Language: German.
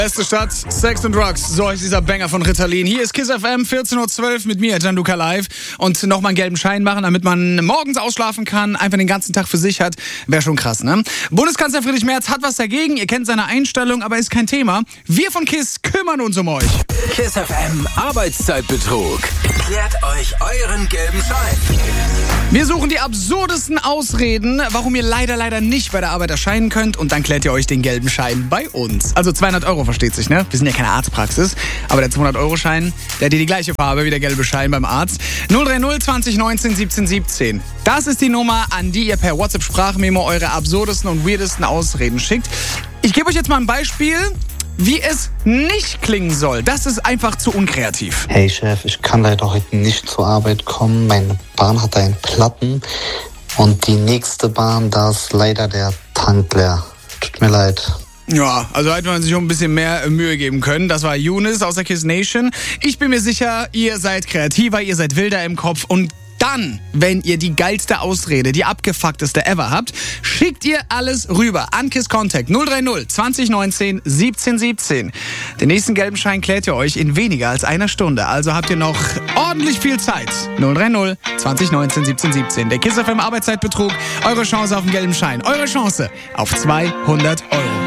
Beste Stadt, Sex and Drugs, so heißt dieser Banger von Ritalin. Hier ist KISS FM, 14.12 Uhr mit mir, Gianluca Live. Und nochmal einen gelben Schein machen, damit man morgens ausschlafen kann, einfach den ganzen Tag für sich hat. Wäre schon krass, ne? Bundeskanzler Friedrich Merz hat was dagegen, ihr kennt seine Einstellung, aber ist kein Thema. Wir von KISS kümmern uns um euch. KISS FM Arbeitszeitbetrug. Klärt euch euren gelben Schein. Wir suchen die absurdesten Ausreden, warum ihr leider nicht bei der Arbeit erscheinen könnt, und dann klärt ihr euch den gelben Schein bei uns. Also 200 Euro, versteht sich, ne? Wir sind ja keine Arztpraxis, aber der 200-Euro-Schein, der hat die gleiche Farbe wie der gelbe Schein beim Arzt. 030 20 19 17 17. Das ist die Nummer, an die ihr per WhatsApp-Sprachmemo eure absurdesten und weirdesten Ausreden schickt. Ich gebe euch jetzt mal ein Beispiel, wie es nicht klingen soll. Das ist einfach zu unkreativ. Hey Chef, ich kann leider heute nicht zur Arbeit kommen. Meine Bahn hat einen Platten und die nächste Bahn, da ist leider der Tank leer. Tut mir leid. Ja, also hätte man sich auch ein bisschen mehr Mühe geben können. Das war Younes aus der KISS Nation. Ich bin mir sicher, ihr seid kreativer, ihr seid wilder im Kopf, und dann, wenn ihr die geilste Ausrede, die abgefuckteste ever habt, schickt ihr alles rüber an KISS Contact 030 20 19 17 17. Den nächsten gelben Schein klärt ihr euch in weniger als einer Stunde. Also habt ihr noch ordentlich viel Zeit. 030 20 19 17 17. Der KISS FM Arbeitszeitbetrug. Eure Chance auf den gelben Schein. Eure Chance auf 200 Euro.